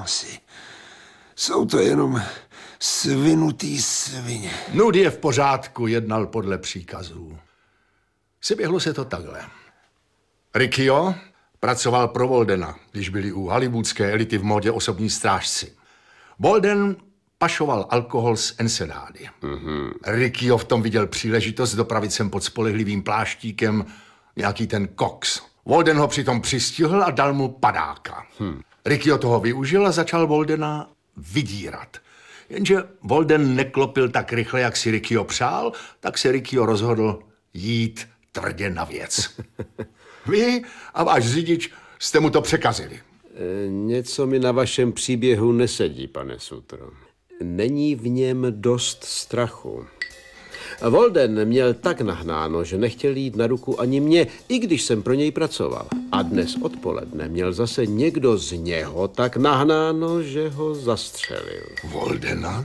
Dalmasi. Jsou to jenom svinutý svině. Nud je v pořádku, jednal podle příkazů. Seběhlo se to takhle. Riccio pracoval pro Woldena, když byli u hollywoodské elity v módě osobní strážci. Bolden pašoval alkohol z Ensenády. Riccio v tom viděl příležitost dopravit sem pod spolehlivým pláštíkem nějaký ten koks. Wolden ho přitom přistihl a dal mu padáka. Riccio toho využil a začal Woldena vydírat. Jenže Wolden neklopil tak rychle, jak si Riccio přál, tak se Riccio rozhodl jít tvrdě na věc. Vy a váš řidič jste mu to překazili. Něco mi na vašem příběhu nesedí, pane Sutro. Není v něm dost strachu. Wolden měl tak nahnáno, že nechtěl jít na ruku ani mě, i když jsem pro něj pracoval. A dnes odpoledne měl zase někdo z něho tak nahnáno, že ho zastřelil. Woldena?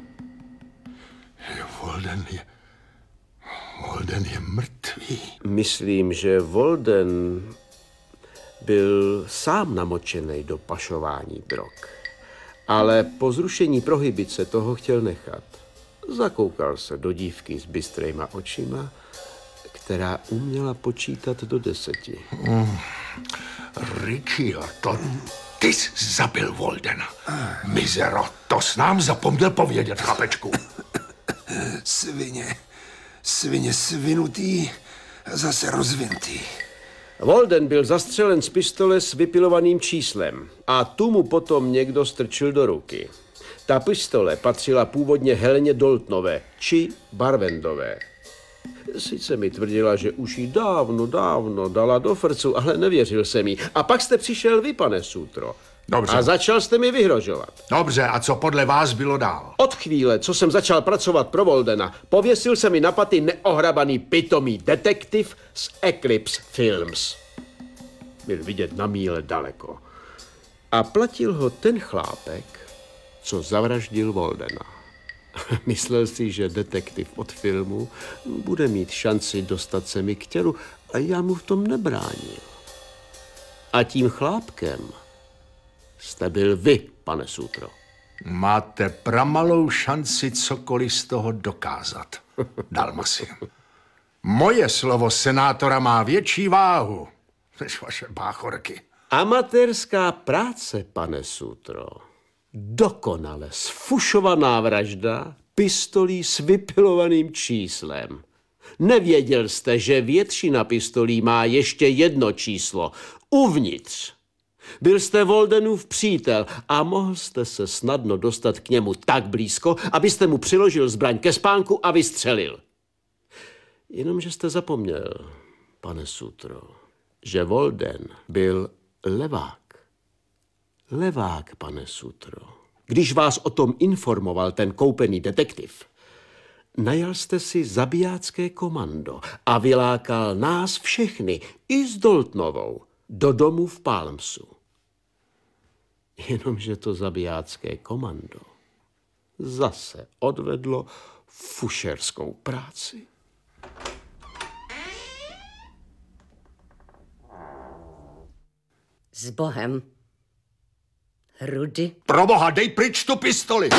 Wolden je mrtvý. Myslím, že Wolden byl sám namočený do pašování drog. Ale po zrušení prohibice toho chtěl nechat. Zakoukal se do dívky s bystrejma očima, která uměla počítat do 10. Riccio, ty jsi zabil Woldena. Mizero, to jsi nám zapomněl povědět, chlapečku. Svině svinutý, zase rozvinutý. Wolden byl zastřelen z pistole s vypilovaným číslem a tu mu potom někdo strčil do ruky. Ta pistole patřila původně Heleně Doltnové či Barvendové. Sice mi tvrdila, že už jí dávno dala do frcu, ale nevěřil jsem jí. A pak jste přišel vy, pane Sutro. Dobře. A začal jste mi vyhrožovat. Dobře, a co podle vás bylo dál? Od chvíle, co jsem začal pracovat pro Woldena, pověsil se mi na paty neohrabaný pitomý detektiv z Eclipse Films. Byl vidět na míle daleko. A platil ho ten chlápek, co zavraždil Woldena. Myslel si, že detektiv od filmu bude mít šanci dostat se mi k tělu a já mu v tom nebránil. A tím chlápkem jste byl vy, pane Sutro. Máte pramalou šanci cokoliv z toho dokázat, Dalmasi. Moje slovo senátora má větší váhu než vaše báchorky. Amatérská práce, pane Sutro. Dokonale sfušovaná vražda pistolí s vypilovaným číslem. Nevěděl jste, že většina pistolí má ještě jedno číslo uvnitř. Byl jste Woldenův přítel a mohl jste se snadno dostat k němu tak blízko, abyste mu přiložil zbraň ke spánku a vystřelil. Jenomže jste zapomněl, pane Sutro, že Wolden byl levák. Levák, pane Sutro. Když vás o tom informoval ten koupený detektiv, najal jste si zabijácké komando a vylákal nás všechny, i s Doltnovou, do domu v Palmsu. Jenomže to zabijácké komando zase odvedlo fušerskou práci. S Bohem. Rudy? Proboha, dej pryč tu pistoli!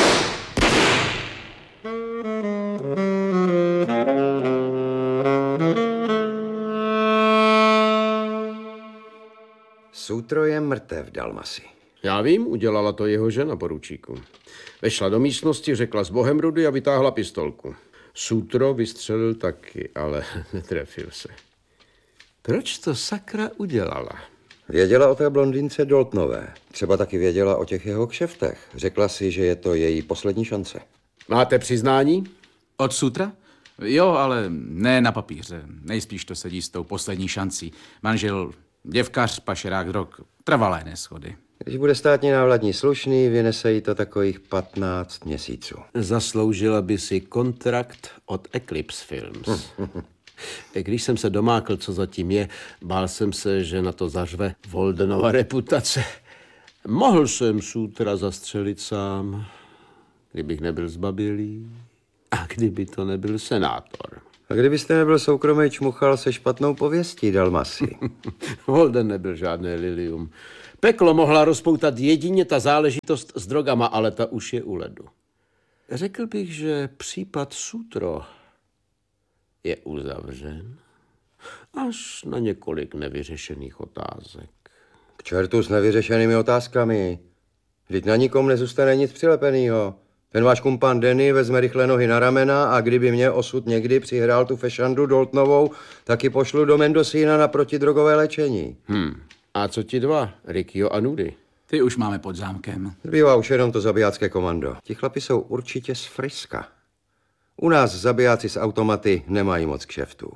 Sutro je mrtev, Dalmasi. Já vím, udělala to jeho žena, poručíku. Vešla do místnosti, řekla s Bohem Rudy a vytáhla pistolku. Sutro vystřelil taky, ale netrefil se. Proč to sakra udělala? Věděla o té blondýnce Doltnové. Třeba taky věděla o těch jeho kšeftech. Řekla si, že je to její poslední šance. Máte přiznání? Od Sutra? Jo, ale ne na papíře. Nejspíš to sedí s tou poslední šancí. Manžel, děvkař, pašerák drog, trvalé neshody. Když bude státní návladní slušný, vynese jí to takových 15 měsíců. Zasloužila by si kontrakt od Eclipse Films. Když jsem se domákl, co zatím je, bál jsem se, že na to zařve Woldenova reputace. Mohl jsem Sutra zastřelit sám, kdybych nebyl zbabilý a kdyby to nebyl senátor. A kdybyste nebyl soukromý čmuchal se špatnou pověstí, Dalmasi. Holden nebyl žádné lilium. Peklo mohla rozpoutat jedině ta záležitost s drogama, ale ta už je u ledu. Řekl bych, že případ Sutro je uzavřen až na několik nevyřešených otázek. K čertu s nevyřešenými otázkami. Vždyť na nikom nezůstane nic přilepenýho. Ten váš kumpan Denny vezme rychle nohy na ramena a kdyby mě osud někdy přihrál tu fešandu Daltonovou, taky pošlu do Mendocína na protidrogové léčení. A co ti dva, Riccio a Nudy? Ty už máme pod zámkem. Zbývá už jenom to zabijácké komando. Ti chlapi jsou určitě z Friska. U nás zabijáci s automaty nemají moc kšeftů.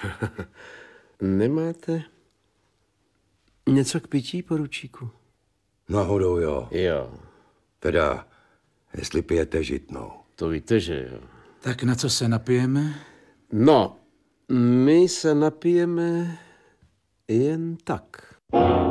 Nemáte něco k pití, poručíku? Náhodou jo. Jo, Teda, jestli pijete žitnou. to víte, že jo. Tak na co se napijeme? No, my se napijeme jen tak.